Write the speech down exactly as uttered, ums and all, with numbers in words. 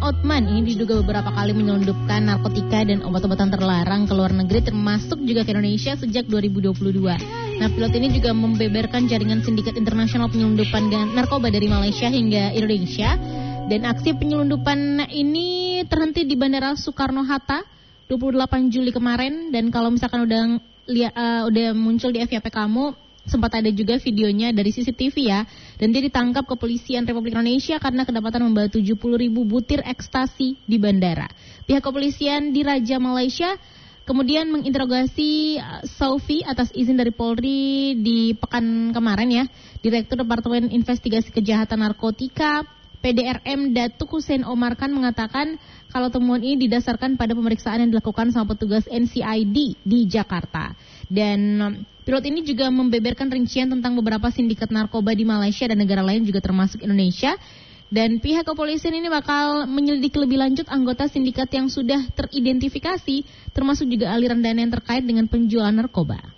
Otman ini diduga beberapa kali menyelundupkan narkotika dan obat-obatan terlarang ke luar negeri, termasuk juga ke Indonesia sejak dua ribu dua puluh dua. Nah, pilot ini juga membeberkan jaringan sindikat internasional penyelundupan narkoba dari Malaysia hingga Indonesia. Dan aksi penyelundupan ini terhenti di Bandara Soekarno-Hatta dua puluh delapan Juli kemarin. Dan kalau misalkan udah lihat, uh, udah muncul di F Y P kamu, sempat ada juga videonya dari C C T V ya. Dan dia ditangkap kepolisian Republik Indonesia karena kedapatan membawa tujuh puluh ribu butir ekstasi di bandara. Pihak kepolisian di Raja Malaysia kemudian menginterogasi Saufi atas izin dari Polri di pekan kemarin ya. Direktur Departemen Investigasi Kejahatan Narkotika P D R M Datuk Hussein Omar Khan mengatakan kalau temuan ini didasarkan pada pemeriksaan yang dilakukan sama petugas N C I D di Jakarta. Dan pilot ini juga membeberkan rincian tentang beberapa sindikat narkoba di Malaysia dan negara lain juga termasuk Indonesia. Dan pihak kepolisian ini bakal menyelidiki lebih lanjut anggota sindikat yang sudah teridentifikasi, termasuk juga aliran dana yang terkait dengan penjualan narkoba.